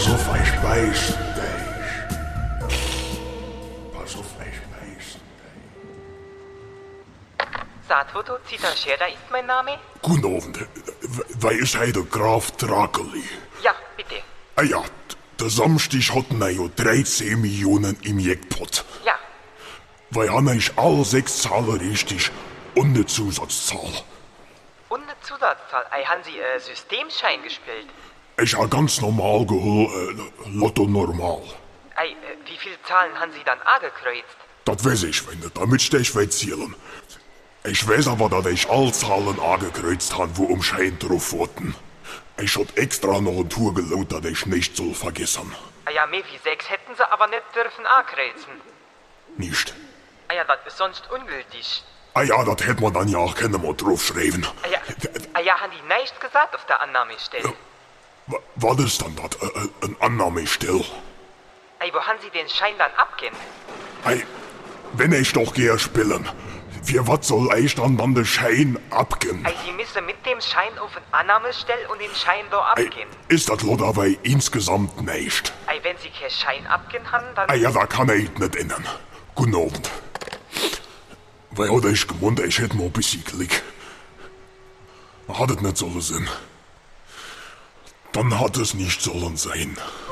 Pass auf, ich beiß dich. Pass auf, ich beiß dich. Saatfoto Zitanschera ist mein Name? Guten Abend. Wer ist heute Graf Drakeli? Ja, bitte. Ah ja, der Samstag hatten wir ja 13 Millionen im Jackpot. Ja. Weil haben ich alle 6 Zahlen richtig und eine Zusatzzahl. Und eine Zusatzzahl. Haben Sie Systemschein gespielt? Ich habe ganz normal geholt, Lotto normal. Wie viele Zahlen haben Sie dann angekreuzt? Das weiß ich nicht, damit stech ich zählen. Ich weiß aber, dass ich alle Zahlen angekreuzt habe, wo Schein drauf wurden. Ich hab extra noch ein Tour gelaut, dass ich nicht soll vergessen. Ja, mehr wie 6 hätten Sie aber nicht dürfen ankreuzen. Nicht? Ja, das ist sonst ungültig. Ah ja, das hätte man dann ja auch keine mal draufschreiben. Ja, haben die nichts gesagt auf der Annahmestelle? Was ist dann das? Ein Annahmestell? Wo haben Sie den Schein dann abgeben? Wenn ich doch gehe spielen, für was soll ich dann den Schein abgeben? Sie müssen mit dem Schein auf eine Annahmestelle und den Schein da abgeben. Ist das lo dabei insgesamt nicht? Wenn Sie keinen Schein abgeben haben, dann... Ja, da kann ich nicht ändern. Guten Abend. Weil hatte ich gemeint, ich hätte mal ein bisschen Glück. Hat es nicht sollen sein. Dann hat es nicht sollen sein.